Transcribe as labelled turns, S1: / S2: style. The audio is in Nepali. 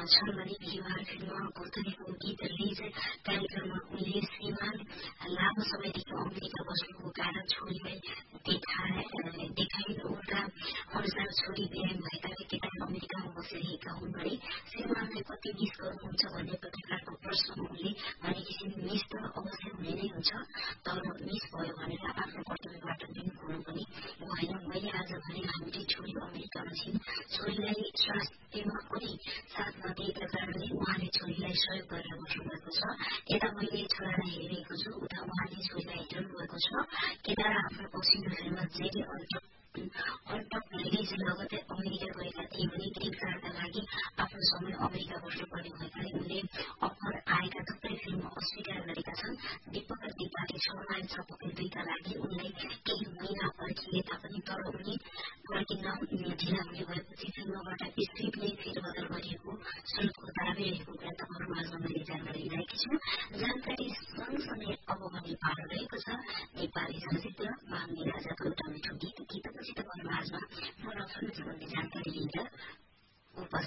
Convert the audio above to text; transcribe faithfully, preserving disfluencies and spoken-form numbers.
S1: छन् भने बिहिबार फिल्ममा गुर्तनीको गीत रिलिज कार्यक्रममा उनले श्रीमान लामो समयदेखि अमेरिका बस्नुको कारण छोरीलाई देखाइन्। उनका अनुसार छोरी बिरामी भएकाले केटाले अमेरिकामा बसिरहेका हुन् भने श्रीमानलाई कति मिस गर्नुहुन्छ भन्ने पत्रकारको प्रश्नमा उनले भनेकी छिन्, मिस त अवश्य हुने नै हुन्छ, तर मिस भयो भनेर आफ्नो कर्तव्यबाट विमुख हुनु पनि भएन। मैले आज भने हाम्री छोरी अमेरिकामा छिन्, छोरीलाई स्वास्थ्यमा पनि साथ नदिएका कारणले उहाँले छोरीलाई सहयोग गरेर बस्नुभएको छ। यता मैले छोरालाई हेरिरहेको छु, उता उहाँले छोरीलाई हेरिरहनु भएको छ। केदार आफ्नो पछिल्लो फिल्म जेडी अनटक रिलिज लगतै अमेरिका गएका थिए भने ग्रीन कार्डका लागि आफ्नो समय अमेरिका बस्नुपर्ने भएकाले उनले अफर आएका थुप्रै फिल्म अस्वीकार गरेका छन्। दीपक र दीपाले छ माइल छ पक्कै दुईका लागि उनलाई केही महिना पर्खिए तापनि तर उनी फर्किन ढिला हुने भएपछि फिल्मबाट स्क्रिप्टले फेरबदल गरिएको स्रोतको दावी रहेको कुरा तपाईँहरूमाझ मैले जानकारी दिएकी छु। जानकारी सँगसँगै अब भने पालो रहेको छ नेपाली चलचित्र माग्ने राजाको एउटा मिठो गीत गीतपछि तपाईँहरूमाझमा म रफल जीवनले जानकारी लिएर उपस्थित